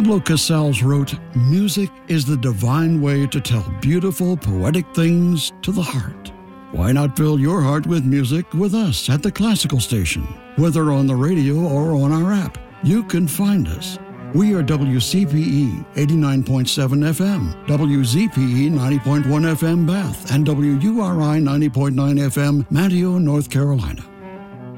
Pablo Casals wrote, "Music is the divine way to tell beautiful, poetic things to the heart." Why not fill your heart with music with us at the Classical Station? Whether on the radio or on our app, you can find us. We are WCPE 89.7 FM, WZPE 90.1 FM Bath, and WURI 90.9 FM Manteo, North Carolina.